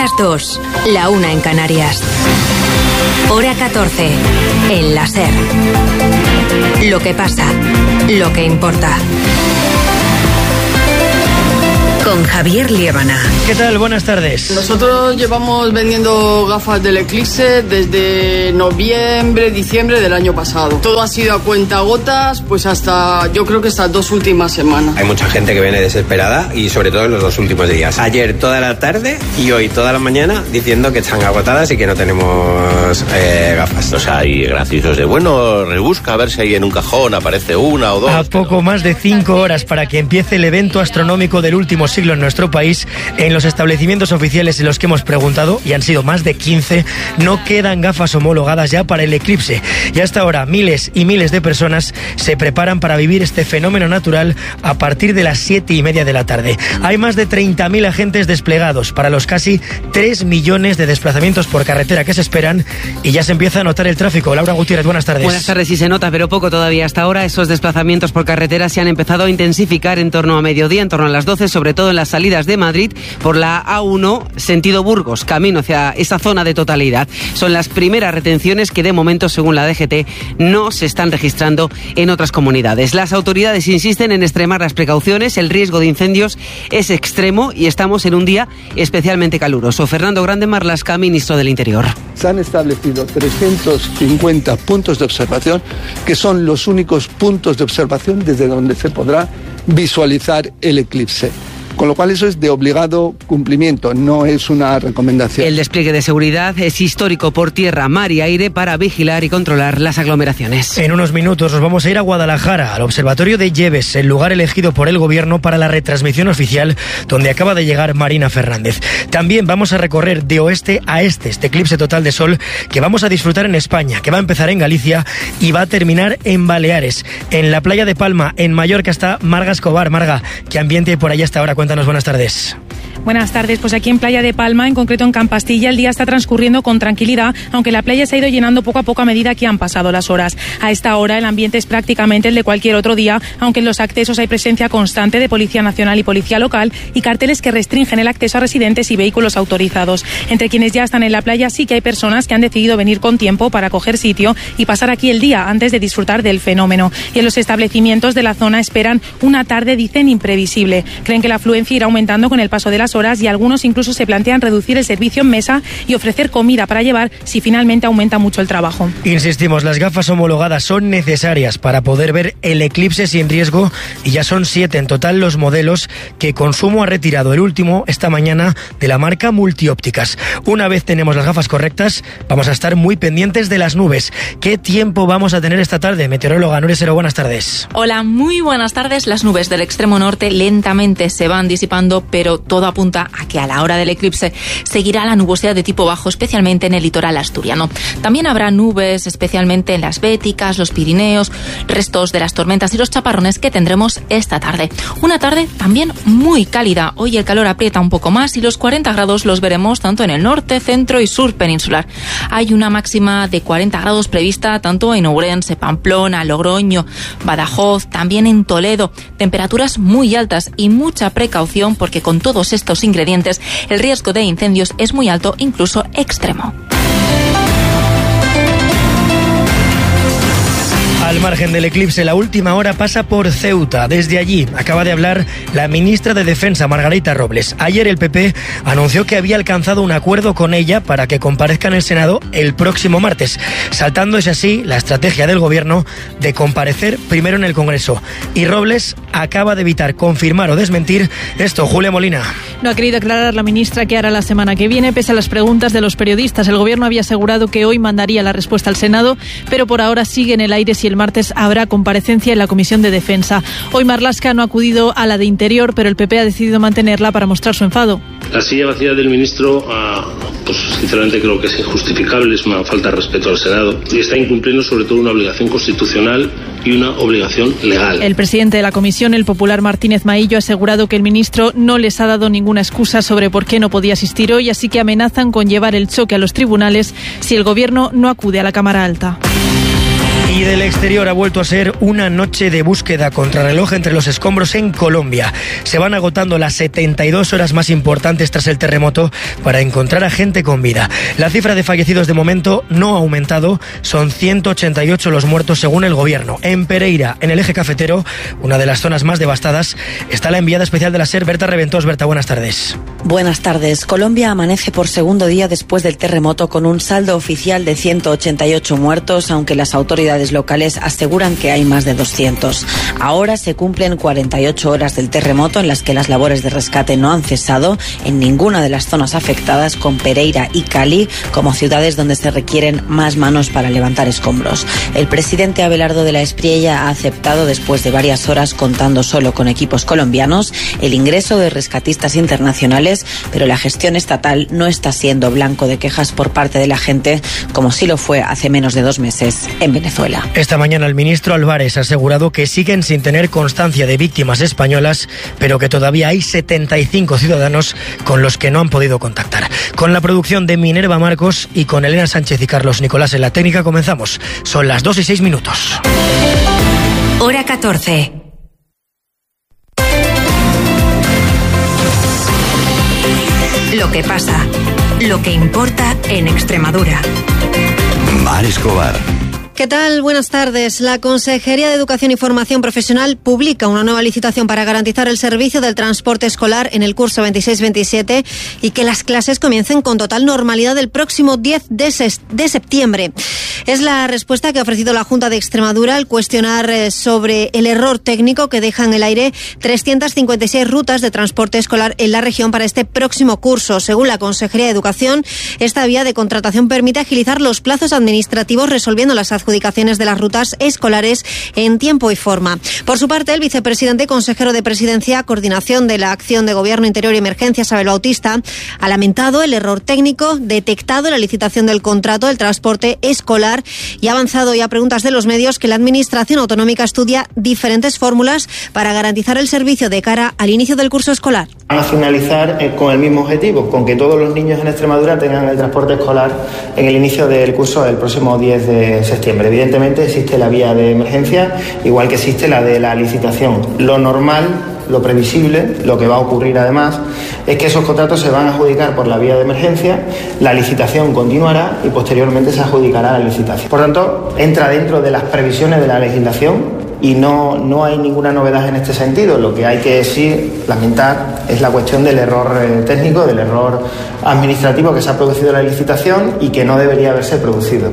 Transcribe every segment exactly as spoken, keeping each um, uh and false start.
las dos, la una en Canarias. Hora catorce, en la SER. Lo que pasa, lo que importa. Con Javier Liébana. ¿Qué tal? Buenas tardes. Nosotros llevamos vendiendo gafas del Eclipse desde noviembre, diciembre del año pasado. Todo ha sido a cuentagotas, pues hasta, yo creo que estas dos últimas semanas. Hay mucha gente que viene desesperada y sobre todo en los dos últimos días. Ayer toda la tarde y hoy toda la mañana diciendo que están agotadas y que no tenemos eh, gafas. O sea, hay graciosos de, bueno, rebusca a ver si ahí en un cajón aparece una o dos. A poco pero... más de cinco horas para que empiece el evento astronómico del último siglo en nuestro país, en los establecimientos oficiales en los que hemos preguntado, y han sido más de quince, no quedan gafas homologadas ya para el eclipse. Y hasta ahora miles y miles de personas se preparan para vivir este fenómeno natural a partir de las siete y media de la tarde. Hay más de treinta mil agentes desplegados para los casi tres millones de desplazamientos por carretera que se esperan, y ya se empieza a notar el tráfico. Laura Gutiérrez, buenas tardes. Buenas tardes, sí se nota, pero poco todavía. Hasta ahora esos desplazamientos por carretera se han empezado a intensificar en torno a mediodía, en torno a las doce, sobre todo en las salidas de Madrid por la A uno, sentido Burgos, camino hacia esa zona de totalidad. Son las primeras retenciones que de momento, según la D G T, no se están registrando en otras comunidades. Las autoridades insisten en extremar las precauciones, el riesgo de incendios es extremo y estamos en un día especialmente caluroso. Fernando Grande Marlaska, ministro del Interior. Se han establecido trescientos cincuenta puntos de observación, que son los únicos puntos de observación desde donde se podrá visualizar el eclipse. Con lo cual eso es de obligado cumplimiento, no es una recomendación. El despliegue de seguridad es histórico por tierra, mar y aire para vigilar y controlar las aglomeraciones. En unos minutos nos vamos a ir a Guadalajara, al Observatorio de Lleves, el lugar elegido por el Gobierno para la retransmisión oficial, donde acaba de llegar Marina Fernández. También vamos a recorrer de oeste a este este eclipse total de sol que vamos a disfrutar en España, que va a empezar en Galicia y va a terminar en Baleares. En la playa de Palma, en Mallorca, está Marga Escobar. Marga, ¿qué ambiente hay por allá hasta ahora? Cuéntanos, buenas tardes. Buenas tardes, pues aquí en Playa de Palma, en concreto en Campastilla, el día está transcurriendo con tranquilidad, aunque la playa se ha ido llenando poco a poco a medida que han pasado las horas. A esta hora el ambiente es prácticamente el de cualquier otro día, aunque en los accesos hay presencia constante de Policía Nacional y Policía Local y carteles que restringen el acceso a residentes y vehículos autorizados. Entre quienes ya están en la playa sí que hay personas que han decidido venir con tiempo para coger sitio y pasar aquí el día antes de disfrutar del fenómeno. Y en los establecimientos de la zona esperan una tarde, dicen, imprevisible. Creen que la afluencia irá aumentando con el paso de las horas y algunos incluso se plantean reducir el servicio en mesa y ofrecer comida para llevar si finalmente aumenta mucho el trabajo. Insistimos, las gafas homologadas son necesarias para poder ver el eclipse sin riesgo y ya son siete en total los modelos que Consumo ha retirado, el último esta mañana, de la marca Multiópticas. Una vez tenemos las gafas correctas, vamos a estar muy pendientes de las nubes. ¿Qué tiempo vamos a tener esta tarde? Meteoróloga Nuria Sero, buenas tardes. Hola, muy buenas tardes. Las nubes del extremo norte lentamente se van disipando, pero todo apunta a que a la hora del eclipse seguirá la nubosidad de tipo bajo, especialmente en el litoral asturiano. También habrá nubes, especialmente en las Béticas, los Pirineos, restos de las tormentas y los chaparrones que tendremos esta tarde. Una tarde también muy cálida. Hoy el calor aprieta un poco más y los cuarenta grados los veremos tanto en el norte, centro y sur peninsular. Hay una máxima de cuarenta grados prevista tanto en Ourense, Pamplona, Logroño, Badajoz, también en Toledo. Temperaturas muy altas y mucha precaución porque con todos estos ingredientes el riesgo de incendios es muy alto, incluso extremo. Al margen del eclipse, la última hora pasa por Ceuta. Desde allí acaba de hablar la ministra de Defensa, Margarita Robles. Ayer el P P anunció que había alcanzado un acuerdo con ella para que comparezca en el Senado el próximo martes, saltándose así la estrategia del Gobierno de comparecer primero en el Congreso. Y Robles acaba de evitar confirmar o desmentir esto. Julia Molina. No ha querido aclarar la ministra qué hará la semana que viene, pese a las preguntas de los periodistas. El Gobierno había asegurado que hoy mandaría la respuesta al Senado, pero por ahora sigue en el aire si el martes habrá comparecencia en la Comisión de Defensa. Hoy Marlaska no ha acudido a la de Interior, pero el P P ha decidido mantenerla para mostrar su enfado. La silla vacía del ministro, uh, pues sinceramente creo que es injustificable, es una falta de respeto al Senado y está incumpliendo sobre todo una obligación constitucional y una obligación legal. El presidente de la comisión, el popular Martínez Maillo, ha asegurado que el ministro no les ha dado ninguna excusa sobre por qué no podía asistir hoy, así que amenazan con llevar el choque a los tribunales si el Gobierno no acude a la Cámara Alta. Y del exterior ha vuelto a ser una noche de búsqueda contrarreloj entre los escombros en Colombia. Se van agotando las setenta y dos horas más importantes tras el terremoto para encontrar a gente con vida. La cifra de fallecidos de momento no ha aumentado, son ciento ochenta y ocho los muertos según el gobierno. En Pereira, en el eje cafetero, una de las zonas más devastadas, está la enviada especial de la SER, Berta Reventós. Berta, buenas tardes. Buenas tardes. Colombia amanece por segundo día después del terremoto con un saldo oficial de ciento ochenta y ocho muertos, aunque las autoridades locales aseguran que hay más de doscientos. Ahora se cumplen cuarenta y ocho horas del terremoto en las que las labores de rescate no han cesado en ninguna de las zonas afectadas, con Pereira y Cali como ciudades donde se requieren más manos para levantar escombros. El presidente Abelardo de la Espriella ha aceptado, después de varias horas contando solo con equipos colombianos, el ingreso de rescatistas internacionales, pero la gestión estatal no está siendo blanco de quejas por parte de la gente, como sí lo fue hace menos de dos meses en Venezuela. Esta mañana el ministro Álvarez ha asegurado que siguen sin tener constancia de víctimas españolas, pero que todavía hay setenta y cinco ciudadanos con los que no han podido contactar. Con la producción de Minerva Marcos y con Elena Sánchez y Carlos Nicolás en la técnica comenzamos. Son las dos y seis minutos. Hora catorce. Lo que pasa, lo que importa en Extremadura. Mar Escobar. ¿Qué tal? Buenas tardes. La Consejería de Educación y Formación Profesional publica una nueva licitación para garantizar el servicio del transporte escolar en el curso veintiséis veintisiete y que las clases comiencen con total normalidad el próximo diez de septiembre. Es la respuesta que ha ofrecido la Junta de Extremadura al cuestionar sobre el error técnico que deja en el aire trescientas cincuenta y seis rutas de transporte escolar en la región para este próximo curso. Según la Consejería de Educación, esta vía de contratación permite agilizar los plazos administrativos resolviendo las adjudicaciones de las rutas escolares en tiempo y forma. Por su parte, el vicepresidente consejero de Presidencia, Coordinación de la Acción de Gobierno Interior y Emergencias, Abel Bautista, ha lamentado el error técnico detectado en la licitación del contrato del transporte escolar y ha avanzado ya a preguntas de los medios que la Administración Autonómica estudia diferentes fórmulas para garantizar el servicio de cara al inicio del curso escolar. Van a finalizar eh, con el mismo objetivo, con que todos los niños en Extremadura tengan el transporte escolar en el inicio del curso del próximo diez de septiembre. Evidentemente existe la vía de emergencia, igual que existe la de la licitación. Lo normal, lo previsible, lo que va a ocurrir además, es que esos contratos se van a adjudicar por la vía de emergencia, la licitación continuará y posteriormente se adjudicará la licitación. Por tanto, entra dentro de las previsiones de la legislación y no, no hay ninguna novedad en este sentido. Lo que hay que sí lamentar es la cuestión del error eh, técnico, del error administrativo que se ha producido en la licitación y que no debería haberse producido.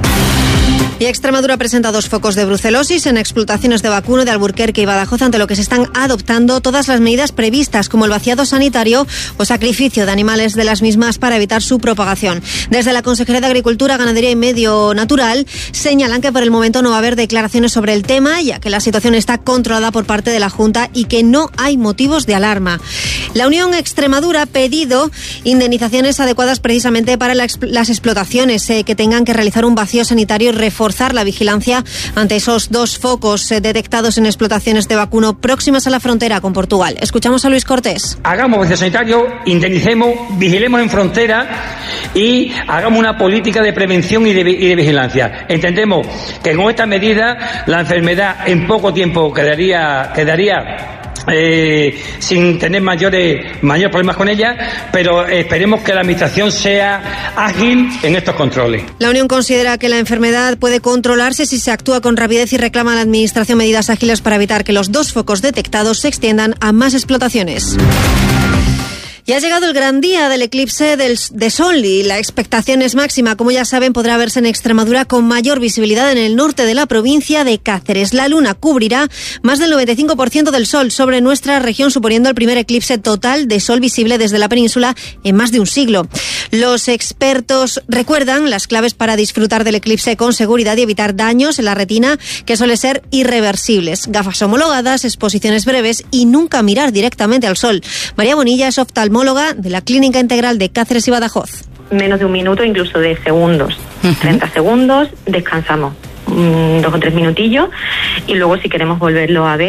Y Extremadura presenta dos focos de brucelosis en explotaciones de vacuno de Alburquerque y Badajoz, ante lo que se están adoptando todas las medidas previstas, como el vaciado sanitario o sacrificio de animales de las mismas para evitar su propagación. Desde la Consejería de Agricultura, Ganadería y Medio Natural señalan que por el momento no va a haber declaraciones sobre el tema, ya que la situación está controlada por parte de la Junta y que no hay motivos de alarma. La Unión Extremadura ha pedido indemnizaciones adecuadas precisamente para las explotaciones eh, que tengan que realizar un vacío sanitario y reforzar la vigilancia ante esos dos focos eh, detectados en explotaciones de vacuno próximas a la frontera con Portugal. Escuchamos a Luis Cortés. Hagamos vacío sanitario, indemnicemos, vigilemos en frontera y hagamos una política de prevención y de, y de vigilancia. Entendemos que con esta medida la enfermedad en poco tiempo quedaría quedaría Eh, sin tener mayores mayores problemas con ella, pero esperemos que la administración sea ágil en estos controles. La Unión considera que la enfermedad puede controlarse si se actúa con rapidez y reclama a la administración medidas ágiles para evitar que los dos focos detectados se extiendan a más explotaciones. Y ha llegado el gran día del eclipse del, de Sol y la expectación es máxima. Como ya saben, podrá verse en Extremadura con mayor visibilidad en el norte de la provincia de Cáceres. La luna cubrirá más del noventa y cinco por ciento del sol sobre nuestra región, suponiendo el primer eclipse total de sol visible desde la península en más de un siglo. Los expertos recuerdan las claves para disfrutar del eclipse con seguridad y evitar daños en la retina, que suelen ser irreversibles. Gafas homologadas, exposiciones breves y nunca mirar directamente al sol. María Bonilla es oftalmóloga de la Clínica Integral de Cáceres y Badajoz. Menos de un minuto, incluso de segundos. Uh-huh. treinta segundos, descansamos mm, dos o tres minutillos y luego si queremos volverlo a ver,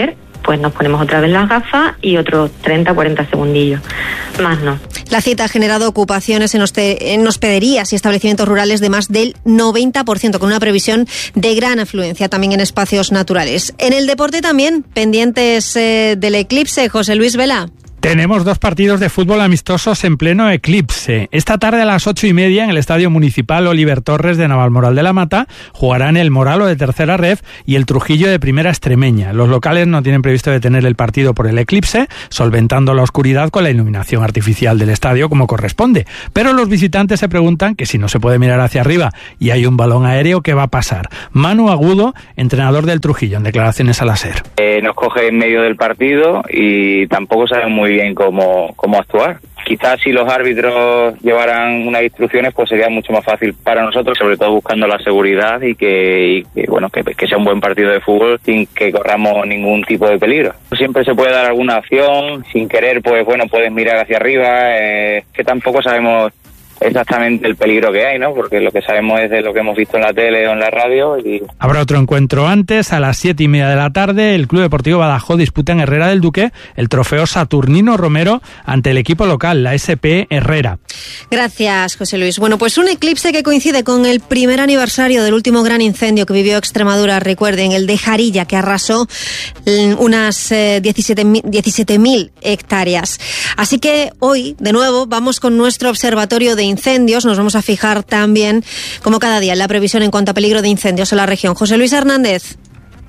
pues nos ponemos otra vez las gafas y otros treinta, cuarenta segundillos. Más no. La cita ha generado ocupaciones en, hospe- en hospederías y establecimientos rurales de más del noventa por ciento, con una previsión de gran afluencia también en espacios naturales. En el deporte también, pendientes eh, del eclipse, José Luis Vela. Tenemos dos partidos de fútbol amistosos en pleno eclipse. Esta tarde a las ocho y media en el Estadio Municipal Oliver Torres de Navalmoral de la Mata jugarán el Moralo de Tercera Ref y el Trujillo de Primera Extremeña. Los locales no tienen previsto detener el partido por el eclipse, solventando la oscuridad con la iluminación artificial del estadio como corresponde. Pero los visitantes se preguntan que si no se puede mirar hacia arriba y hay un balón aéreo, ¿qué va a pasar? Manu Agudo, entrenador del Trujillo, en declaraciones a la SER. Eh, nos coge en medio del partido y tampoco sabemos muy bien cómo, cómo actuar. Quizás si los árbitros llevaran unas instrucciones, pues sería mucho más fácil para nosotros, sobre todo buscando la seguridad y que, y que bueno, que, que sea un buen partido de fútbol sin que corramos ningún tipo de peligro. Siempre se puede dar alguna acción, sin querer, pues bueno, puedes mirar hacia arriba, eh, que tampoco sabemos exactamente el peligro que hay, ¿no? Porque lo que sabemos es de lo que hemos visto en la tele o en la radio. Y habrá otro encuentro antes, a las siete y media de la tarde. El Club Deportivo Badajoz disputa en Herrera del Duque el trofeo Saturnino Romero ante el equipo local, la S P Herrera. Gracias, José Luis. Bueno, pues un eclipse que coincide con el primer aniversario del último gran incendio que vivió Extremadura, recuerden, el de Jarilla, que arrasó unas eh, diecisiete mil hectáreas. Así que hoy, de nuevo, vamos con nuestro observatorio de incendios. Nos vamos a fijar también, como cada día, en la previsión en cuanto a peligro de incendios en la región. José Luis Hernández.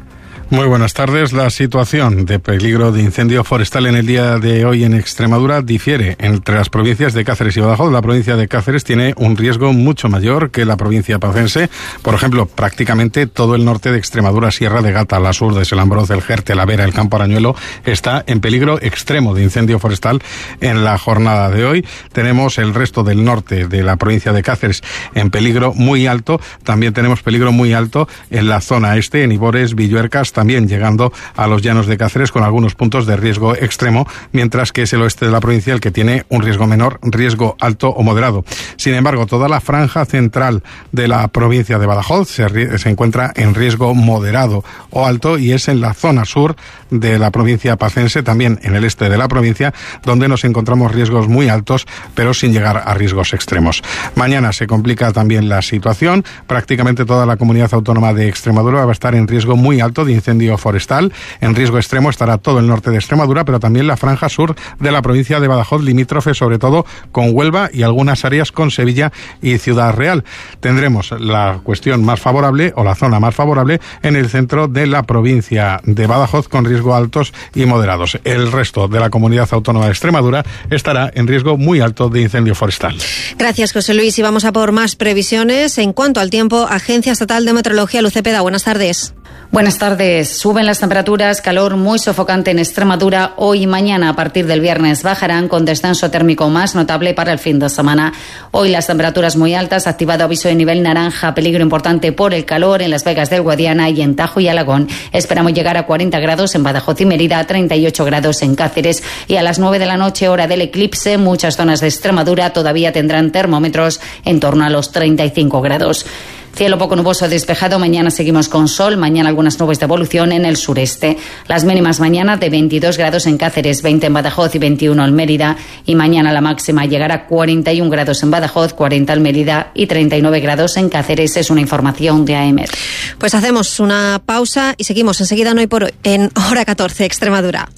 Muy buenas tardes. La situación de peligro de incendio forestal en el día de hoy en Extremadura difiere entre las provincias de Cáceres y Badajoz. La provincia de Cáceres tiene un riesgo mucho mayor que la provincia pacense. Por ejemplo, prácticamente todo el norte de Extremadura, Sierra de Gata, la sur de Selambroz, el Jerte, la Vera, el Campo Arañuelo, está en peligro extremo de incendio forestal en la jornada de hoy. Tenemos el resto del norte de la provincia de Cáceres en peligro muy alto. También tenemos peligro muy alto en la zona este, en Ibores, Villuercas, también llegando a los llanos de Cáceres con algunos puntos de riesgo extremo, mientras que es el oeste de la provincia el que tiene un riesgo menor, riesgo alto o moderado. Sin embargo, toda la franja central de la provincia de Badajoz se, se encuentra en riesgo moderado o alto, y es en la zona sur de la provincia pacense, también en el este de la provincia, donde nos encontramos riesgos muy altos, pero sin llegar a riesgos extremos. Mañana se complica también la situación. Prácticamente toda la comunidad autónoma de Extremadura va a estar en riesgo muy alto de incendio forestal. En riesgo extremo estará todo el norte de Extremadura, pero también la franja sur de la provincia de Badajoz, limítrofe sobre todo con Huelva y algunas áreas con Sevilla y Ciudad Real. Tendremos la cuestión más favorable o la zona más favorable en el centro de la provincia de Badajoz, con riesgo altos y moderados. El resto de la comunidad autónoma de Extremadura estará en riesgo muy alto de incendio forestal. Gracias, José Luis. Y vamos a por más previsiones. En cuanto al tiempo, Agencia Estatal de Meteorología, Luz Cepeda, buenas tardes. Buenas tardes. Suben las temperaturas, calor muy sofocante en Extremadura. Hoy y mañana, a partir del viernes, bajarán con descenso térmico más notable para el fin de semana. Hoy las temperaturas muy altas, activado aviso de nivel naranja, peligro importante por el calor en Las Vegas del Guadiana y en Tajo y Alagón. Esperamos llegar a cuarenta grados en Badajoz y Mérida, treinta y ocho grados en Cáceres, y a las nueve de la noche, hora del eclipse, muchas zonas de Extremadura todavía tendrán termómetros en torno a los treinta y cinco grados. Cielo poco nuboso despejado, mañana seguimos con sol, mañana algunas nubes de evolución en el sureste. Las mínimas mañana de veintidós grados en Cáceres, veinte en Badajoz y veintiuno en Mérida, y mañana la máxima llegará a cuarenta y un grados en Badajoz, cuarenta en Mérida y treinta y nueve grados en Cáceres. Es una información de A E M E D. Pues hacemos una pausa y seguimos enseguida en Hoy por Hoy, en Hora catorce, Extremadura.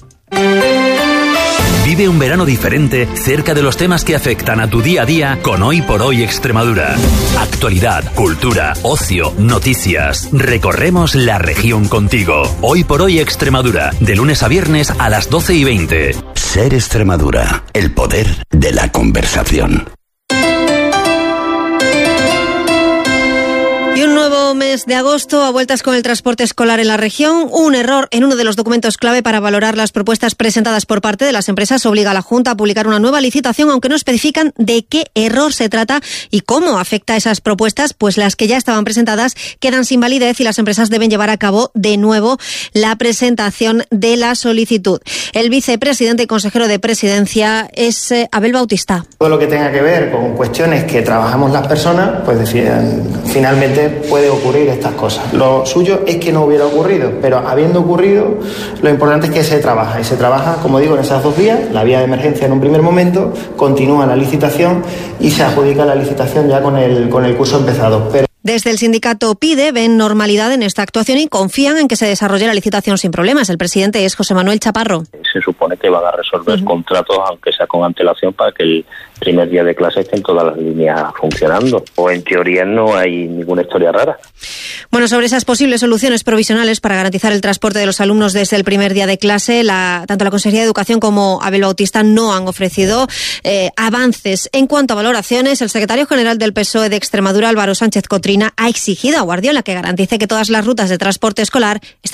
Vive un verano diferente cerca de los temas que afectan a tu día a día con Hoy por Hoy Extremadura. Actualidad, cultura, ocio, noticias. Recorremos la región contigo. Hoy por Hoy Extremadura, de lunes a viernes a las doce y veinte. Ser Extremadura, el poder de la conversación. Y un nuevo mes de agosto a vueltas con el transporte escolar en la región. Un error en uno de los documentos clave para valorar las propuestas presentadas por parte de las empresas obliga a la Junta a publicar una nueva licitación, aunque no especifican de qué error se trata y cómo afecta a esas propuestas, pues las que ya estaban presentadas quedan sin validez y las empresas deben llevar a cabo de nuevo la presentación de la solicitud. El vicepresidente y consejero de Presidencia es eh, Abel Bautista. Todo lo que tenga que ver con cuestiones que trabajamos las personas, pues finalmente puede ocurrir estas cosas. Lo suyo es que no hubiera ocurrido, pero habiendo ocurrido, lo importante es que se trabaja, y se trabaja, como digo, en esas dos vías, la vía de emergencia en un primer momento, continúa la licitación y se adjudica la licitación ya con el, con el curso empezado. Pero desde el sindicato PIDE ven normalidad en esta actuación y confían en que se desarrolle la licitación sin problemas. El presidente es José Manuel Chaparro. Se supone que van a resolver uh-huh. contratos, aunque sea con antelación, para que el primer día de clase estén todas las líneas funcionando. O en teoría no hay ninguna historia rara. Bueno, sobre esas posibles soluciones provisionales para garantizar el transporte de los alumnos desde el primer día de clase, la, tanto la Consejería de Educación como Abel Bautista no han ofrecido eh, avances. En cuanto a valoraciones, el secretario general del P S O E de Extremadura, Álvaro Sánchez Cotrina, ha exigido a Guardiola que garantice que todas las rutas de transporte escolar